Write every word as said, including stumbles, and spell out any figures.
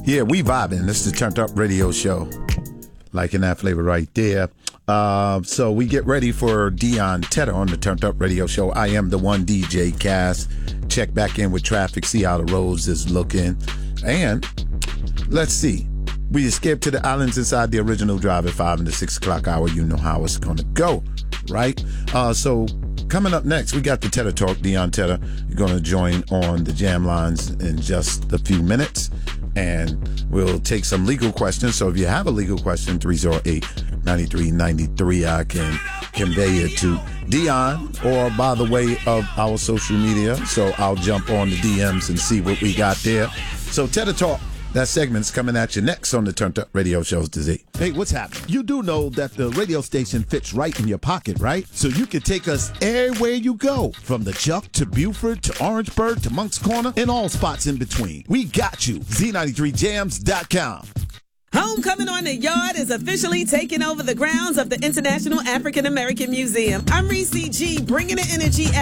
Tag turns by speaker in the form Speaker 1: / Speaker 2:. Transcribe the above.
Speaker 1: Yeah, we vibing. This is the Turned Up Radio Show. Liking that flavor right there. Uh, so we get ready for Dion Tedder on the Turned Up Radio Show. I am the one D J Cass. Check back in with traffic, see how the roads is looking. And let's see. We escaped to the islands inside the original drive at five in the six o'clock hour. You know how it's going to go, right? Uh, so coming up next, we got the Tedder Talk. Dion Tedder, you're going to join on the jam lines in just a few minutes. And we'll take some legal questions. So if you have a legal question, three oh eight, nine three nine three, I can convey it to Dion or by the way of our social media. So I'll jump on the D Ms and see what we got there. So Tedder Talk. That segment's coming at you next on the Turned Up Radio Show's disease.
Speaker 2: Hey, what's happening? You do know that the radio station fits right in your pocket, right? So you can take us everywhere you go, from the Chuck to Buford to Orangeburg to Monk's Corner and all spots in between. We got you. Z ninety-three jams dot com.
Speaker 3: Homecoming on the Yard is officially taking over the grounds of the International African American Museum. I'm Reese G, bringing the energy